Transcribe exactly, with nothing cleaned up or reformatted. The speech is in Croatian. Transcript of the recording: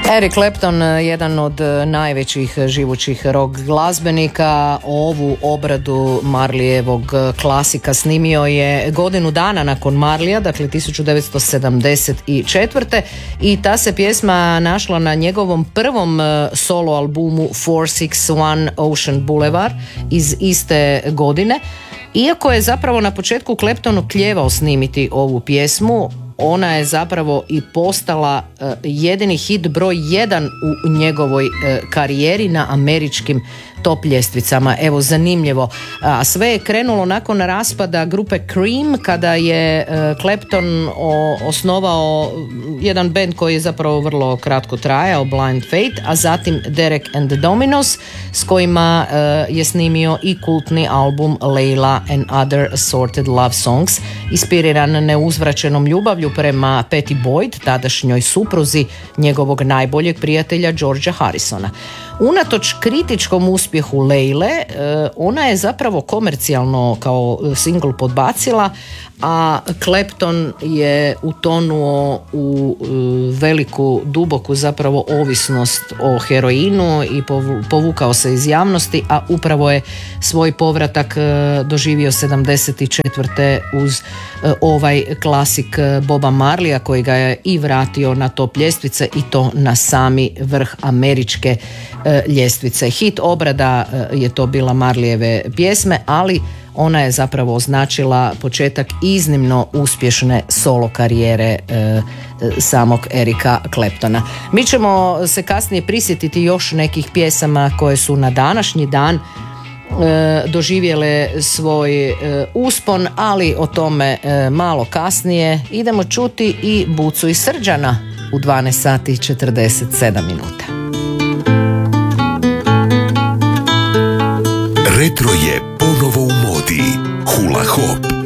Eric Clapton, jedan od najvećih živućih rock glazbenika, ovu obradu Marleyevog klasika snimio je godinu dana nakon Marleya, dakle tisuću devetsto sedamdeset četvrte. i ta se pjesma našla na njegovom prvom solo albumu four six one Ocean Boulevard iz iste godine. Iako je zapravo na početku Clapton oklijevao snimiti ovu pjesmu, ona je zapravo i postala uh, jedini hit broj jedan u njegovoj uh, karijeri na američkim top ljestvicama. Evo, zanimljivo. A sve je krenulo nakon raspada grupe Cream, kada je uh, Clapton o, osnovao jedan band koji je zapravo vrlo kratko trajao, Blind Faith, a zatim Derek and the Dominos, s kojima uh, je snimio i kultni album Layla and Other Assorted Love Songs, inspiriran neuzvraćenom ljubavlju prema Pattie Boyd, tadašnjoj supruzi njegovog najboljeg prijatelja Georgea Harrisona. Unatoč kritičkom uspjehu Layle, ona je zapravo komercijalno kao singl podbacila, a Clapton je utonuo u veliku, duboku zapravo ovisnost o heroinu i povukao se iz javnosti, a upravo je svoj povratak doživio sedamdeset četvrte uz ovaj klasik Boba Marleya, koji ga je i vratio na top ljestvice, i to na sami vrh američke ljestvice. Hit obrada je to bila Marleyeve pjesme, ali ona je zapravo označila početak iznimno uspješne solo karijere e, samog Erika Claptona. Mi ćemo se kasnije prisjetiti još nekih pjesama koje su na današnji dan e, doživjele svoj e, uspon, ali o tome e, malo kasnije. Idemo čuti i Bucu i Srđana u dvanaest sati i četrdeset sedam minuta. Retro je ponovo u modi. Hula Hop.